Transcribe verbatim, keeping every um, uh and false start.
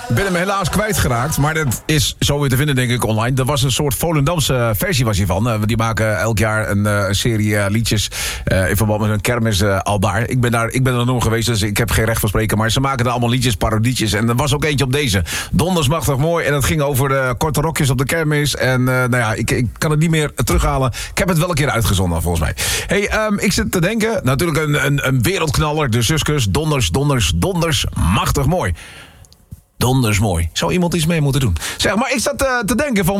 Ik ben hem helaas kwijtgeraakt, maar dat is zo weer te vinden, denk ik, online. Er was een soort Volendamse versie was hiervan. Uh, die maken elk jaar een, uh, een serie uh, liedjes uh, in verband met hun kermis uh, al daar. Ik ben daar. Ik ben er nog geweest, dus ik heb geen recht van spreken. Maar ze maken er allemaal liedjes, parodietjes. En er was ook eentje op deze. Dondersmachtig mooi. En dat ging over de korte rokjes op de kermis. En uh, nou ja, ik, ik kan het niet meer terughalen. Ik heb het wel een keer uitgezonden, volgens mij. Hey, um, ik zit te denken. Natuurlijk een, een, een wereldknaller. De Suskus. Donders, donders, donders. Machtig mooi. Donders mooi. Zou iemand iets mee moeten doen? Zeg maar, ik zat uh, te denken van...